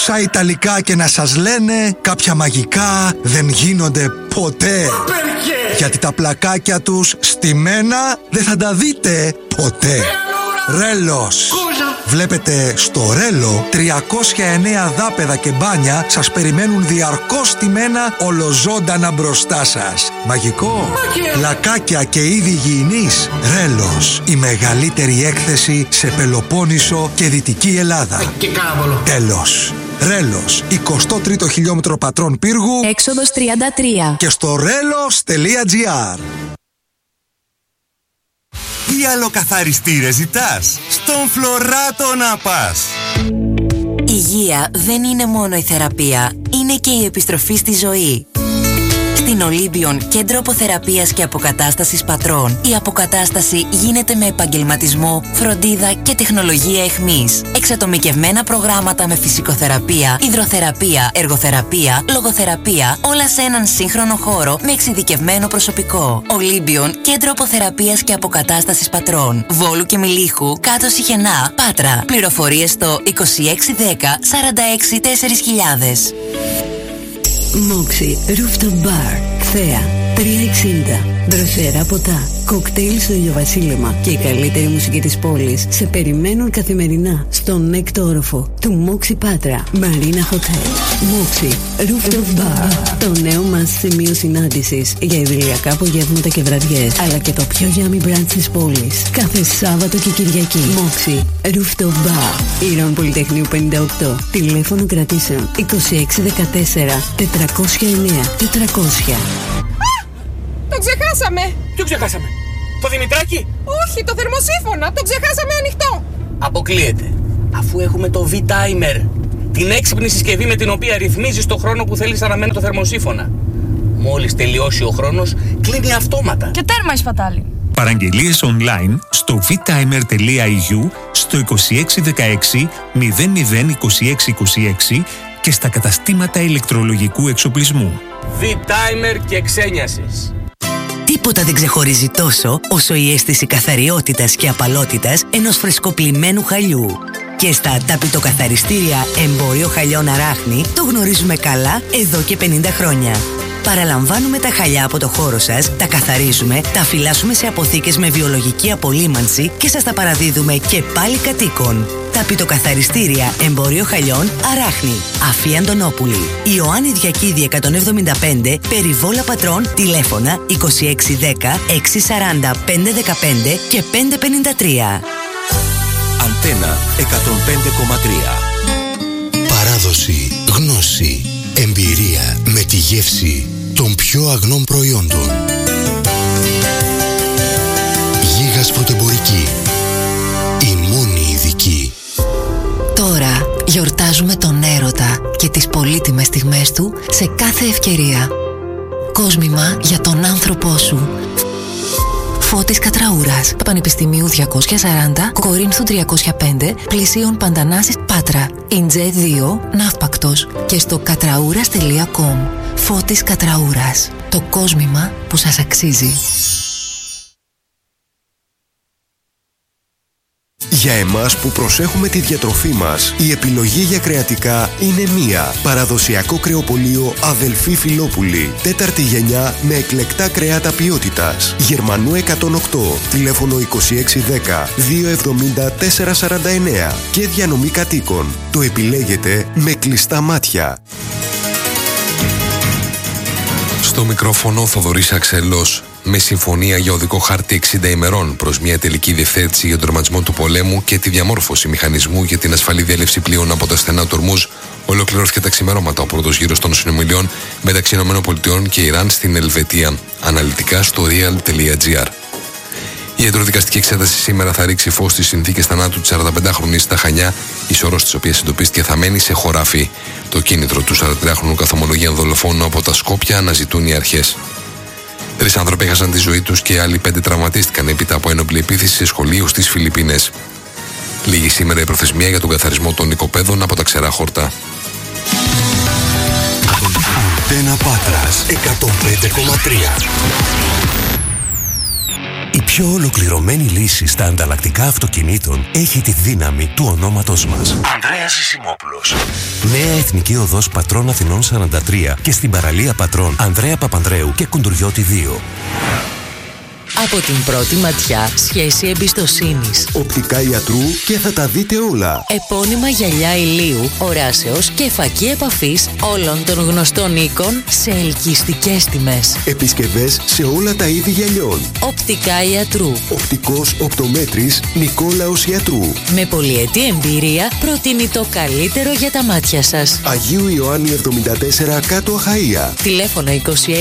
όσα ιταλικά και να σας λένε, κάποια μαγικά δεν γίνονται ποτέ. Γιατί τα πλακάκια τους στημένα δεν θα τα δείτε ποτέ. Ρέλος. Βλέπετε, στο Ρέλο 309 δάπεδα και μπάνια σας περιμένουν διαρκώς στημένα ολοζώντανα μπροστά σας. Μαγικό. Πλακάκια και είδη υγιεινής. Ρέλος. Η μεγαλύτερη έκθεση σε Πελοπόννησο και Δυτική Ελλάδα. Και κάβολο. Τέλος. Ρέλος, 23ο χιλιόμετρο Πατρών Πύργου, έξοδος 33. Και στο relos.gr. Τι άλλο καθαριστήρες ζητάς? Στον Φλωράτο να πας. Υγεία δεν είναι μόνο η θεραπεία, είναι και η επιστροφή στη ζωή. Στην Ολύμπιον, κέντρο αποθεραπείας και αποκατάστασης πατρών, η αποκατάσταση γίνεται με επαγγελματισμό, φροντίδα και τεχνολογία εχμής. Εξατομικευμένα προγράμματα με φυσικοθεραπεία, υδροθεραπεία, εργοθεραπεία, λογοθεραπεία, όλα σε έναν σύγχρονο χώρο με εξειδικευμένο προσωπικό. Ολύμπιον, κέντρο αποθεραπείας και αποκατάστασης πατρών. Βόλου και Μιλίχου, κάτω Σιχενά, Πάτρα. Πληροφορίες στο 2610 46 4000. Moxie Rooftop Bar, Θέα, 360. Δροσερά ποτά, κοκτέιλ στο ηλιοβασίλεμα και η καλύτερη μουσική της πόλης σε περιμένουν καθημερινά στον έκτο όροφο του Moxie Πάτρα Marina Hotel. Moxie Rooftop Bar, το νέο μας σημείο συνάντησης για ιδηλιακά απογεύματα και βραδιές, αλλά και το πιο yummy brunch της πόλης κάθε Σάββατο και Κυριακή. Moxie Rooftop Bar, Ήρων Πολυτεχνείου 58. Τηλέφωνο κρατήσεων 2614 409 400. Το ξεχάσαμε! Ποιο ξεχάσαμε? Το Δημητράκη? Όχι, το θερμοσύφωνα! Το ξεχάσαμε ανοιχτό! Αποκλείεται. Αφού έχουμε το V-Timer, την έξυπνη συσκευή με την οποία ρυθμίζεις το χρόνο που θέλεις να αναμένει το θερμοσύφωνα. Μόλις τελειώσει ο χρόνος, κλείνει αυτόματα. Και τέρμα η σπατάλη. Παραγγελίες online στο vtimer.eu, στο 2616 002626 και στα καταστήματα ηλεκτρολογικού εξοπλισμού. V-Timer και ξένιασης. Τίποτα δεν ξεχωρίζει τόσο όσο η αίσθηση καθαριότητας και απαλότητας ενός φρεσκοπλημμένου χαλιού. Και στα ταπητοκαθαριστήρια Εμπόριο Χαλιών Αράχνη το γνωρίζουμε καλά εδώ και 50 χρόνια. Παραλαμβάνουμε τα χαλιά από το χώρο σας, τα καθαρίζουμε, τα φυλάσσουμε σε αποθήκες με βιολογική απολύμανση και σας τα παραδίδουμε και πάλι κατοίκων. Ταπητοκαθαριστήρια Εμπόριο Χαλιών Αράχνη. Αφή Αντωνόπουλη. Ιωάννη Διακίδη 175, Περιβόλα Πατρών, τηλέφωνα 2610 640 515 και 553. Αντένα 105,3. Παράδοση, γνώση, εμπειρία με τη γεύση των πιο αγνών προϊόντων. Γίγας Πρωτεμπορική. Η μόνη ειδική. Τώρα γιορτάζουμε τον έρωτα και τις πολύτιμες στιγμές του σε κάθε ευκαιρία. Κόσμημα για τον άνθρωπό σου. Φώτης Κατραούρας, Πανεπιστημίου 240, Κορίνθου 305, πλησίων Παντανάσης, Πάτρα. Ιντζέ 2, Ναύπακτος και στο κατραούρας.com. Φώτης Κατραούρας, το κόσμημα που σας αξίζει. Για εμάς που προσέχουμε τη διατροφή μας, η επιλογή για κρεατικά είναι μία. Παραδοσιακό κρεοπωλείο Αδελφή Φιλόπουλη. 4η γενιά με εκλεκτά κρεάτα ποιότητας. Γερμανού 108. Τηλέφωνο 2610 270 449. Και διανομή κατοίκων. Το επιλέγετε με κλειστά μάτια. Στο μικρόφωνο Θοδωρής Αξελός, με συμφωνία για οδικό χάρτη 60 ημερών προς μια τελική διευθέτηση για τον τερματισμό του πολέμου και τη διαμόρφωση μηχανισμού για την ασφαλή διέλευση πλοίων από τα στενά του Ορμούζ, ολοκληρώθηκε τα ξημερώματα ο πρώτος γύρος των συνομιλιών μεταξύ ΗΠΑ και Ιράν στην Ελβετία. Αναλυτικά στο real.gr. Η ιατροδικαστική εξέταση σήμερα θα ρίξει φως στις συνθήκες θανάτου της 45χρονης στα Χανιά, η σωρός της οποίας εντοπίστηκε θαμμένη σε χωράφι. Το κίνητρο του 43χρονου καθομολογία δολοφόνου από τα Σκόπια αναζητούν οι αρχές. 3 άνθρωποι έχασαν τη ζωή τους και άλλοι 5 τραυματίστηκαν έπειτα από ένοπλη επίθεση σε σχολείο στις Φιλιππίνες. Λίγη σήμερα η προθεσμία για τον καθαρισμό των οικοπαίδων από τα ξερά χόρτα. Αντένα Πάτρας 105,3. Η πιο πιο ολοκληρωμένη λύση στα ανταλλακτικά αυτοκινήτων έχει τη δύναμη του ονόματος μας. Ανδρέας Ζησιμόπουλος. Νέα Εθνική Οδός Πατρών Αθηνών 43 και στην παραλία Πατρών Ανδρέα Παπανδρέου και Κουντουριώτη 2. Από την πρώτη ματιά, σχέση εμπιστοσύνης. Οπτικά ιατρού και θα τα δείτε όλα. Επώνυμα γυαλιά ηλίου, οράσεως και φακή επαφής όλων των γνωστών οίκων σε ελκυστικές τιμές. Επισκευές σε όλα τα είδη γυαλιών. Οπτικά ιατρού. Οπτικός οπτομέτρης Νικόλαος Ιατρού. Με πολυετή εμπειρία προτείνει το καλύτερο για τα μάτια σας. Αγίου Ιωάννη 74 κάτω Αχαΐα. Τηλέφωνο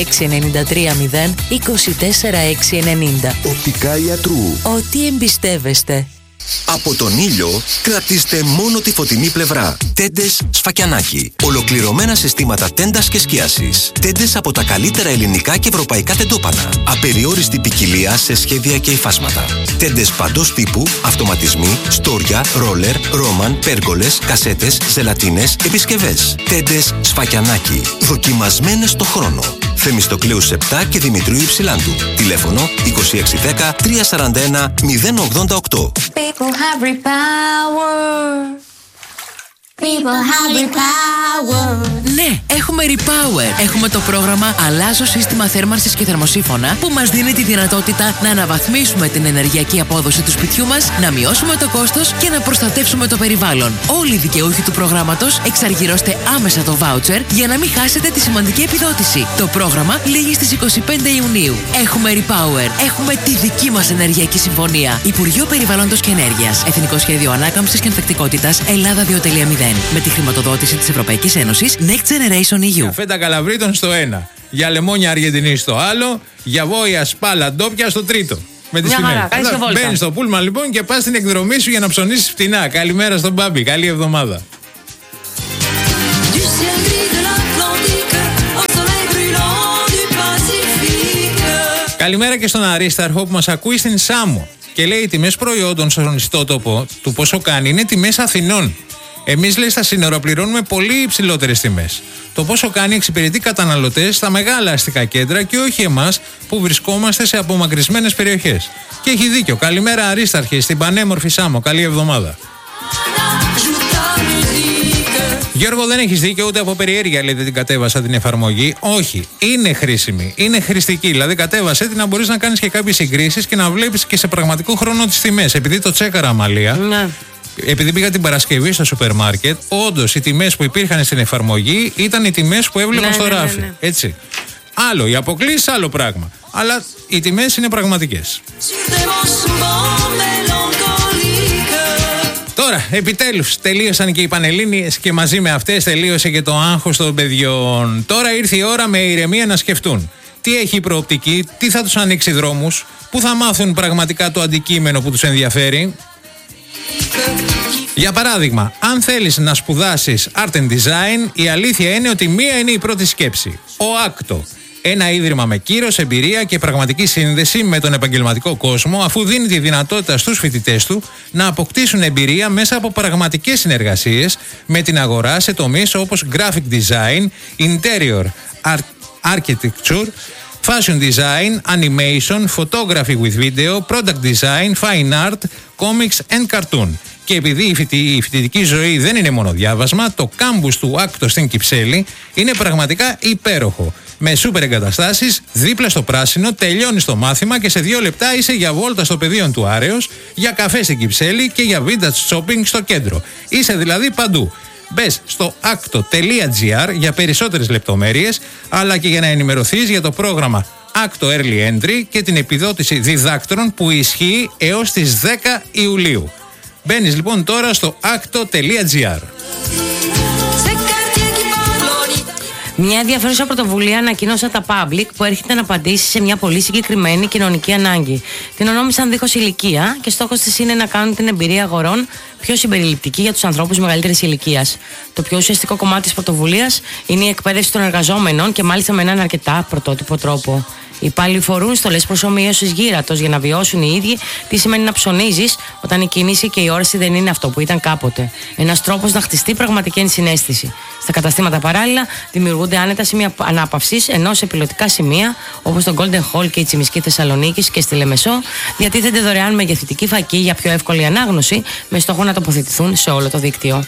26930 24690. Οπτικά ιατρού. Ό,τι εμπιστεύεστε. Από τον ήλιο κρατήστε μόνο τη φωτεινή πλευρά. Τέντες Σφακιανάκι. Ολοκληρωμένα συστήματα τέντας και σκίασης. Τέντες από τα καλύτερα ελληνικά και ευρωπαϊκά τεντόπανα. Απεριόριστη ποικιλία σε σχέδια και υφάσματα. Τέντες παντός τύπου, αυτοματισμοί, στόρια, ρόλερ, ρόμαν, πέργολες, κασέτες, ζελατίνες, επισκευές. Τέντες Σφακιανάκι. Δοκιμασμένες στο χρόνο. Θεμιστοκλέους 7 και Δημητρίου Υψηλάντου. Τηλέφωνο 2610 341 088. People have repower. People have repower. Ναι, έχουμε Repower. Έχουμε το πρόγραμμα Αλλάζω σύστημα θέρμανσης και θερμοσύφωνα που μας δίνει τη δυνατότητα να αναβαθμίσουμε την ενεργειακή απόδοση του σπιτιού μας, να μειώσουμε το κόστος και να προστατεύσουμε το περιβάλλον. Όλοι οι δικαιούχοι του προγράμματος εξαργυρώστε άμεσα το voucher για να μην χάσετε τη σημαντική επιδότηση. Το πρόγραμμα λήγει στις 25 Ιουνίου. Έχουμε Repower. Έχουμε τη δική μας ενεργειακή συμφωνία. Υπουργείο Περιβάλλοντος και Ενέργειας. Εθνικό Σχέδιο Ανάκαμψης και Ανθεκτικότητας Ελλάδα 2.0. Με τη χρηματοδότηση της Ευρωπαϊκής Ένωσης Next Generation EU. Για φέτα καλαβρίτων στο 1. Για λεμόνια Αργεντινή στο άλλο. Για βόηα σπάλα ντόπια στο τρίτο. Με τις τιμές. Μπαίνεις στο πούλμα λοιπόν και πας στην εκδρομή σου για να ψωνίσεις φτηνά. Καλημέρα στον Μπάμπη. Καλή εβδομάδα. Καλημέρα και στον Αρίσταρχο που μας ακούει στην Σάμο και λέει: οι τιμές προϊόντων στον ιστότοπο του πόσο κάνει είναι τιμές Αθηνών. Εμείς, λέει, στα σύνορα πληρώνουμε πολύ υψηλότερες τιμές. Το πόσο κάνει εξυπηρετεί καταναλωτές στα μεγάλα αστικά κέντρα και όχι εμάς που βρισκόμαστε σε απομακρυσμένες περιοχές. Και έχει δίκιο. Καλημέρα, Αρίσταρχε, στην πανέμορφη Σάμο. Καλή εβδομάδα. Γιώργο, δεν έχεις δίκιο, ούτε από περιέργεια λέτε την κατέβασα την εφαρμογή. Όχι, είναι χρήσιμη, είναι χρηστική. Δηλαδή, κατέβασέ την να μπορείς να κάνεις και κάποιες συγκρίσεις και να βλέπεις και σε πραγματικό χρόνο τις τιμές. Επειδή το τσέκαρα, Αμαλία. Ναι. Επειδή πήγα την Παρασκευή στο σούπερ μάρκετ, όντως οι τιμές που υπήρχαν στην εφαρμογή ήταν οι τιμές που έβλεπα στο ράφι. Ναι. Έτσι. Άλλο, οι αποκλήσεις, άλλο πράγμα. Αλλά οι τιμές είναι πραγματικές. Τώρα, επιτέλους, τελείωσαν και οι Πανελλήνιες και μαζί με αυτές τελείωσε και το άγχος των παιδιών. Τώρα ήρθε η ώρα με ηρεμία να σκεφτούν. Τι έχει η προοπτική, τι θα τους ανοίξει δρόμους, πού θα μάθουν πραγματικά το αντικείμενο που τους ενδιαφέρει. Για παράδειγμα, αν θέλεις να σπουδάσεις Art and Design, η αλήθεια είναι ότι μία είναι η πρώτη σκέψη. Ο Άκτο. Ένα ίδρυμα με κύρος, εμπειρία και πραγματική σύνδεση με τον επαγγελματικό κόσμο, αφού δίνει τη δυνατότητα στους φοιτητές του να αποκτήσουν εμπειρία μέσα από πραγματικές συνεργασίες με την αγορά σε τομείς όπως graphic design, interior architecture, fashion design, animation, photography with video, product design, fine art, comics and cartoon. Και επειδή η φοιτητική ζωή δεν είναι μόνο διάβασμα, το κάμπους του Άκτο στην Κυψέλη είναι πραγματικά υπέροχο. Με σούπερ εγκαταστάσεις, δίπλα στο πράσινο, τελειώνεις το μάθημα και σε 2 λεπτά είσαι για βόλτα στο πεδίο του Άρεως, για καφέ στην Κυψέλη και για vintage shopping στο κέντρο. Είσαι δηλαδή παντού. Μπες στο acto.gr για περισσότερες λεπτομέρειες, αλλά και για να ενημερωθείς για το πρόγραμμα Acto Early Entry και την επιδότηση διδάκτρων που ισχύει έως τις 10 Ιουλίου. Μπαίνεις λοιπόν τώρα στο acto.gr. Μια ενδιαφέρουσα πρωτοβουλία ανακοίνωσε τα Public που έρχεται να απαντήσει σε μια πολύ συγκεκριμένη κοινωνική ανάγκη. Την ονόμασαν δίχως ηλικία και στόχος της είναι να κάνουν την εμπειρία αγορών πιο συμπεριληπτική για τους ανθρώπους μεγαλύτερης ηλικίας. Το πιο ουσιαστικό κομμάτι της πρωτοβουλίας είναι η εκπαίδευση των εργαζόμενων και μάλιστα με έναν αρκετά πρωτότυπο τρόπο. Οι υπάλληλοι φορούν στολές προσομοίωσης γύρατος για να βιώσουν οι ίδιοι τι σημαίνει να ψωνίζεις όταν η κίνηση και η όραση δεν είναι αυτό που ήταν κάποτε. Ένας τρόπος να χτιστεί πραγματική ενσυναίσθηση. Στα καταστήματα παράλληλα δημιουργούνται άνετα σημεία ανάπαυσης, ενώ σε πιλωτικά σημεία όπως το Golden Hall και η Τσιμισκή Θεσσαλονίκης και στη Λεμεσό διατίθενται δωρεάν μεγεθυντική φακή για πιο εύκολη ανάγνωση με στόχο να τοποθετηθούν σε όλο το δίκτυο.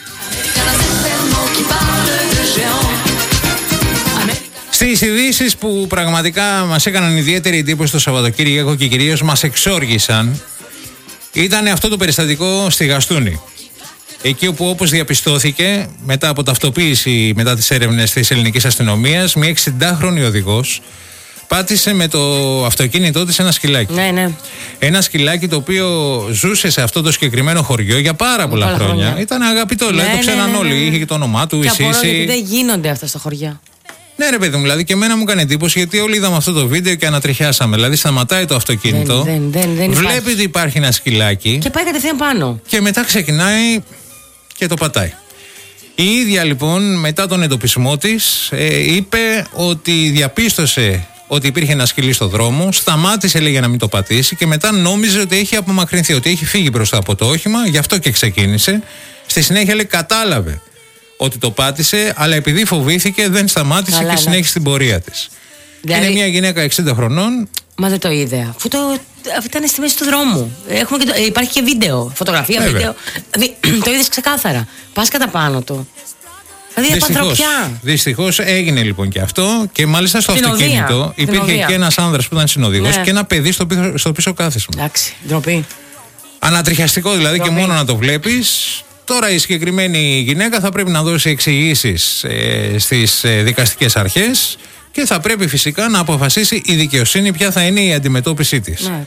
Στις ειδήσεις που πραγματικά μας έκαναν ιδιαίτερη εντύπωση το Σαββατοκύριακο και κυρίως μας εξόργησαν ήταν αυτό το περιστατικό στη Γαστούνη. Εκεί όπου, όπως διαπιστώθηκε μετά από ταυτοποίηση μετά τις έρευνες της ελληνικής αστυνομίας, μια 60χρονη οδηγός πάτησε με το αυτοκίνητό της ένα σκυλάκι. Ναι. Ένα σκυλάκι το οποίο ζούσε σε αυτό το συγκεκριμένο χωριό για πάρα πολλά χρόνια. Ήταν αγαπητό, δηλαδή το ξέραν όλοι. Είχε και το όνομά του, η Σύση. Γιατί δεν γίνονται αυτά στα χωριά. Ναι, ρε παιδί μου, δηλαδή και εμένα μου έκανε εντύπωση γιατί όλοι είδαμε αυτό το βίντεο και ανατριχιάσαμε. Δηλαδή σταματάει το αυτοκίνητο, δεν βλέπει ότι υπάρχει ένα σκυλάκι και πάει κατευθείαν πάνω. Και μετά ξεκινάει και το πατάει. Η ίδια λοιπόν μετά τον εντοπισμό της είπε ότι διαπίστωσε ότι υπήρχε ένα σκυλί στο δρόμο, σταμάτησε λέει για να μην το πατήσει και μετά νόμιζε ότι έχει απομακρυνθεί, ότι έχει φύγει μπροστά από το όχημα, γι' αυτό και ξεκίνησε. Στη συνέχεια λέει κατάλαβε ότι το πάτησε, αλλά επειδή φοβήθηκε δεν σταμάτησε και συνέχισε την πορεία της. Δηλαδή, είναι μια γυναίκα 60 χρονών. Μα δεν το είδε, αφού ήταν στη μέση του δρόμου. Υπάρχει και βίντεο, φωτογραφία, βίντεο. Το είδες ξεκάθαρα. Πας κατά πάνω του. Δηλαδή Δυστυχώς έγινε λοιπόν και αυτό και μάλιστα στο αυτοκίνητο υπήρχε και ένας άνδρας που ήταν συνοδηγός και ένα παιδί στο πίσω κάθισμα. Εντάξει, ντροπή. Ανατριχιαστικό δηλαδή και μόνο να το βλέπεις. Τώρα η συγκεκριμένη γυναίκα θα πρέπει να δώσει εξηγήσεις στις δικαστικές αρχές και θα πρέπει φυσικά να αποφασίσει η δικαιοσύνη ποια θα είναι η αντιμετώπιση της. Ναι,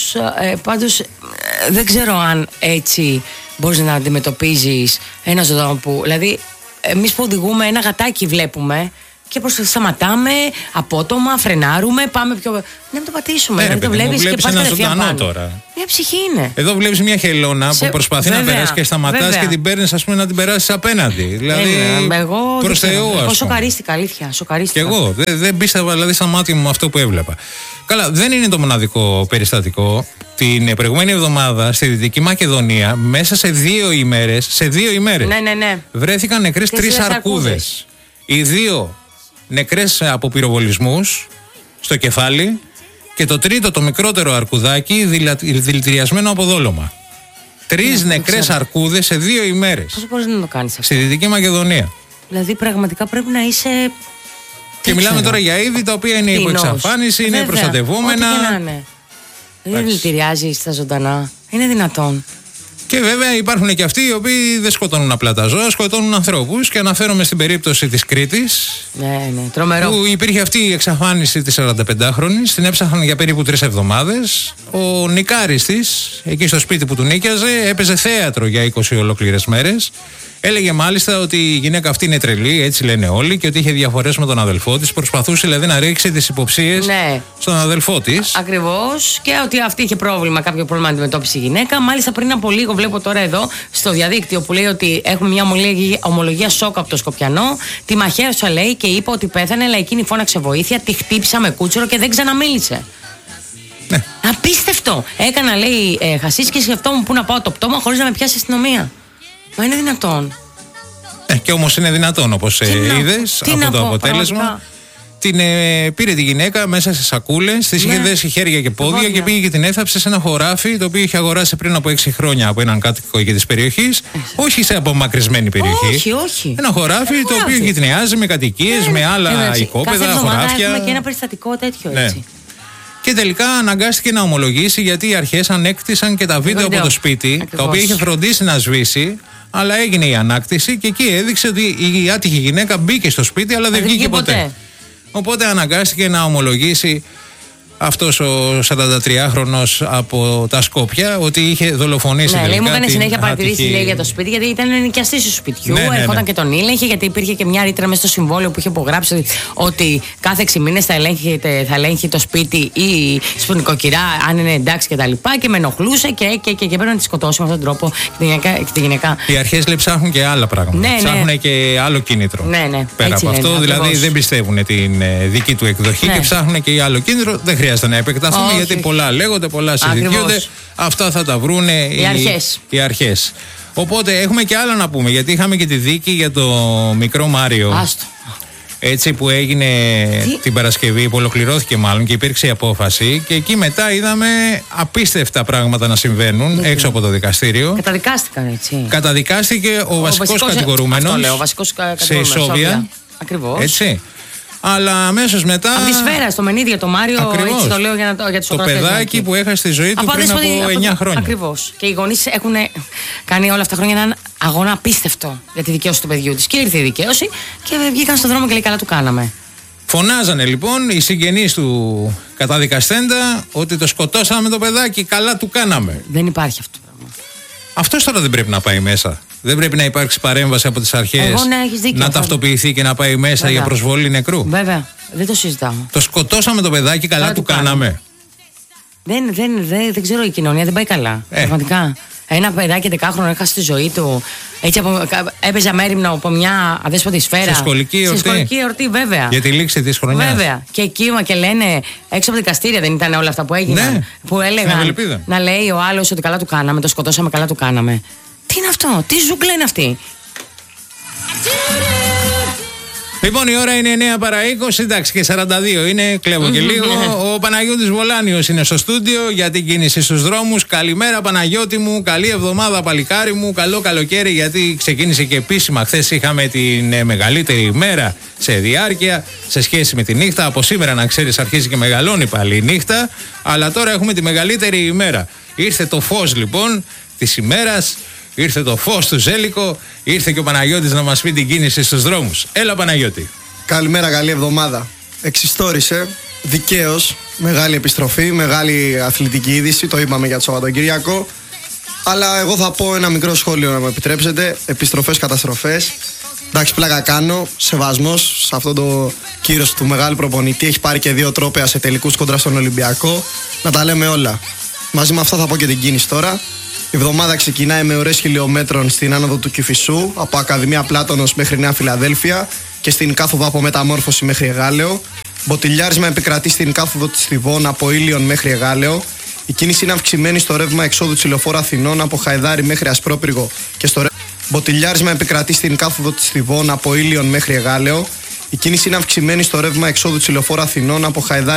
πάντως δεν ξέρω αν έτσι μπορείς να αντιμετωπίζεις ένα ζωντανό που... Δηλαδή εμείς που οδηγούμε ένα γατάκι βλέπουμε και σταματάμε απότομα, φρενάρουμε, πάμε πιο... Να το πατήσουμε, να το βλέπεις και πας κατευθείαν πάνω. Τώρα. Μια ψυχή είναι. Εδώ βλέπεις μια χελώνα που προσπαθεί να περάσει και σταματάς και την παίρνεις ας πούμε να την περάσεις απέναντι. Δηλαδή προς Θεού ας πούμε. Εγώ σοκαρίστηκα, αλήθεια, σοκαρίστηκα. Και εγώ δεν πίστευα δηλαδή στα μάτια μου αυτό που έβλεπα. Καλά, δεν είναι το μοναδικό περιστατικό. Την προηγούμενη εβδομάδα στη Δυτική Μακεδονία μέσα σε 2 ημέρες, ναι. βρέθηκαν νεκρές 3 αρκούδες. Οι 2 νεκρές από πυροβολισμούς στο κεφάλι και το τρίτο, το μικρότερο αρκουδάκι, δηλητηριασμένο από δόλωμα. 3 νεκρές αρκούδες σε 2 ημέρες. Πώς μπορείς να το κάνεις αυτό? Στη Δυτική Μακεδονία. Δηλαδή πραγματικά πρέπει να είσαι... Και μιλάμε τώρα για είδη τα οποία είναι υπό εξαφάνιση, είναι προστατευόμενα. Ό,τι και να είναι. Δεν δηλητηριάζει στα ζωντανά. Είναι δυνατόν. Και βέβαια υπάρχουν και αυτοί οι οποίοι δεν σκοτώνουν απλά τα ζώα, σκοτώνουν ανθρώπους. Και αναφέρομαι στην περίπτωση της Κρήτης. Ναι, τρομερό. Που υπήρχε αυτή η εξαφάνιση της 45χρονης. Την έψαχναν για περίπου 3 εβδομάδες. Ο νικάρης της, εκεί στο σπίτι που του νίκιαζε, έπαιζε θέατρο για 20 ολόκληρες μέρες. Έλεγε μάλιστα ότι η γυναίκα αυτή είναι τρελή, έτσι λένε όλοι, και ότι είχε διαφορές με τον αδελφό της. Προσπαθούσε δηλαδή να ρίξει τις υποψίες στον αδελφό της. Ακριβώς. Και ότι αυτή είχε κάποιο πρόβλημα να αντιμετώπισε η γυναίκα. Μάλιστα πριν από λίγο, βλέπω τώρα εδώ στο διαδίκτυο που λέει ότι έχουμε μια ομολογία σοκ από το Σκοπιανό. Τη μαχαίρωσα λέει και είπε ότι πέθανε, αλλά εκείνη φώναξε βοήθεια, τη χτύπησα με κούτσουρο και δεν ξαναμίλησε. Ναι. Απίστευτο. Έκανα λέει χασίς και σκεφτόμουν πού να πάω το πτώμα χωρίς να με πιάσει η αστυνομία. Μα είναι δυνατόν. Και όμως είναι δυνατόν, όπως είδες από το αποτέλεσμα. Πραγματικά. Την πήρε τη γυναίκα μέσα σε σακούλες, της είχε δέσει χέρια και πόδια και πήγε και την έθαψε σε ένα χωράφι το οποίο είχε αγοράσει πριν από 6 χρόνια από έναν κάτοικο εκεί της περιοχής. Όχι σε απομακρυσμένη περιοχή. Όχι. Ένα χωράφι το οποίο γειτνιάζει με κατοικίες, με άλλα οικόπεδα, χωράφια. Έχουμε και ένα περιστατικό τέτοιο έτσι. Και τελικά αναγκάστηκε να ομολογήσει γιατί οι αρχές ανέκτησαν και τα βίντεο από το σπίτι, τα οποία είχε φροντίσει να σβήσει. Αλλά έγινε η ανάκτηση και εκεί έδειξε ότι η άτυχη γυναίκα μπήκε στο σπίτι αλλά δεν βγήκε ποτέ. Οπότε αναγκάστηκε να ομολογήσει αυτός ο 43χρονος από τα Σκόπια, ότι είχε δολοφονήσει. Ναι, λέει, μου έκανε συνέχεια άτυχη... παρατηρήσεις, λέει, για το σπίτι, γιατί ήταν ενοικιαστής του σπιτιού. Ναι, ερχόταν και τον ήλεγχε, γιατί υπήρχε και μια ρήτρα μέσα στο συμβόλαιο που είχε υπογράψει ότι κάθε 6 μήνες θα ελέγχει το σπίτι ή σπονικοκυρά, αν είναι εντάξει κτλ. Και με ενοχλούσε και πρέπει να τη σκοτώσει με αυτόν τον τρόπο και τη γυναίκα. Οι αρχές, λέει, ψάχνουν και άλλα πράγματα. Ναι, ψάχνουν και άλλο κίνητρο. Ναι, πέρα από αυτό, ακριβώς. δηλαδή δεν πιστεύουν την δική του εκδοχή και ψάχνουν και άλλο κίνητρο. Δεν χρειάζεται να επεκταθούμε, γιατί πολλά λέγονται, πολλά συζητιούνται. Αυτά θα τα βρούνε οι αρχές. Οπότε έχουμε και άλλα να πούμε, γιατί είχαμε και τη δίκη για το μικρό Μάριο. Άστο. Έτσι, που έγινε την Παρασκευή, που ολοκληρώθηκε μάλλον και υπήρξε η απόφαση. Και εκεί μετά είδαμε απίστευτα πράγματα να συμβαίνουν έξω από το δικαστήριο. Καταδικάστηκαν, έτσι. Καταδικάστηκε ο βασικός κατηγορούμενος. Αυτό λέω, ο βασικός κατηγορούμενος. Σε εσόβια. Ακριβώς. Έτσι. Αλλά αμέσως μετά. Από τη σφαίρα, στο μενίδιο, το Μάριο. Ακριβώς. Έτσι το λέω για τους το παιδάκι που έχασε τη ζωή του πριν από 9 χρόνια. Ακριβώς. Και οι γονείς έχουν κάνει όλα αυτά τα χρόνια έναν αγώνα απίστευτο για τη δικαίωση του παιδιού της. Και ήρθε η δικαίωση και βγήκαν στον δρόμο και λέει, καλά του κάναμε. Φωνάζανε λοιπόν οι συγγενείς του καταδικαστέντα ότι το σκοτώσαμε το παιδάκι, καλά του κάναμε. Δεν υπάρχει αυτό το πράγμα. Αυτός τώρα δεν πρέπει να πάει μέσα. Δεν πρέπει να υπάρξει παρέμβαση από τις αρχές να ταυτοποιηθεί και να πάει μέσα. Βέβαια. Για προσβολή νεκρού. Βέβαια, δεν το συζητάω. Το σκοτώσαμε το παιδάκι, καλά του κάναμε. Δεν ξέρω, η κοινωνία δεν πάει καλά. Πραγματικά. Ένα παιδάκι 10χρονο έχασε τη ζωή του. Έτσι έπαιζε αμέριμνο από μια αδέσποτη σφαίρα. Σε σχολική εορτή. Σε σχολική εορτή, βέβαια. Για τη λήξη της χρονιάς. Βέβαια. Και κύμα και λένε έξω από δικαστήρια, δεν ήταν όλα αυτά που έγιναν. Ναι. Που έλεγαν να λέει ο άλλος ότι καλά του κάναμε, το σκοτώσαμε, καλά του κάναμε. Τι είναι αυτό, τι ζούγκλα είναι αυτή. Λοιπόν, η ώρα είναι 9 παρά 20, εντάξει, και 42 είναι, κλέβω και λίγο. Ο Παναγιώτης Βολάνιος είναι στο στούντιο για την κίνηση στους δρόμους. Καλημέρα Παναγιώτη μου, καλή εβδομάδα παλικάρι μου, καλό καλοκαίρι, γιατί ξεκίνησε και επίσημα. Χθες είχαμε την μεγαλύτερη ημέρα σε διάρκεια σε σχέση με τη νύχτα. Από σήμερα, να ξέρεις, αρχίζει και μεγαλώνει πάλι η νύχτα, αλλά τώρα έχουμε τη μεγαλύτερη ημέρα. Ήρθε το φως λοιπόν της ημέρας. Ήρθε το φως του Ζέλικο, ήρθε και ο Παναγιώτης να μας πει την κίνηση στους δρόμους. Έλα Παναγιώτη. Καλημέρα, καλή εβδομάδα. Εξιστόρισε, δικαίως, μεγάλη επιστροφή, μεγάλη αθλητική είδηση, το είπαμε για το Σαββατοκύριακο. Αλλά εγώ θα πω ένα μικρό σχόλιο, να μου επιτρέψετε. Επιστροφές, καταστροφές. Εντάξει, πλάκα κάνω. Σεβασμός σε αυτό το κύρος του μεγάλου προπονητή. Έχει πάρει και 2 τρόπαια σε τελικούς κόντρα στον Ολυμπιακό. Να τα λέμε όλα. Μαζί με αυτό θα πω και την κίνηση τώρα. Η εβδομάδα ξεκινάει με ώρες χιλιόμετρων στην άνοδο του Κηφισού, από Ακαδημία Πλάτωνος μέχρι Νέα Φιλαδέλφια και στην κάθοδο από Μεταμόρφωση μέχρι Εγάλεο. Μποτιλιάρισμα επικρατεί στην κάθοδο της Θηβών από Ήλιον μέχρι Εγάλεο. Η κίνηση είναι αυξημένη στο ρεύμα εξόδου της Ηλιοφόρου Αθηνών από Χαϊδάρι μέχρι Ασπρόπυργο και στο Μποτιλιάρισμα επικρατεί στην κάθοδο της Θηβών από Ήλιον μέχρι Εγάλεο. Η κίνηση είναι αυξημένη στο ρεύμα εξόδου της Ηλιοφόρου Αθηνών από Χαϊδάρι